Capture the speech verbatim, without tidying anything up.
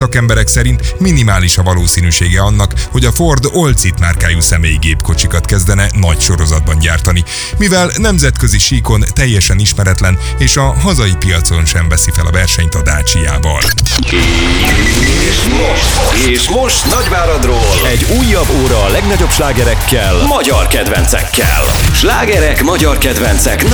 szakemberek szerint minimális a valószínűsége annak, hogy a Ford Olcit márkájú személyi gépkocsikat kezdene nagy sorozatban gyártani, mivel nemzetközi síkon teljesen ismeretlen, és a hazai piacon sem veszi fel a versenyt a Dacia-val. És most, és most Nagyváradról egy újabb óra a legnagyobb slágerekkel, magyar kedvencekkel. Slágerek, magyar kedvencek.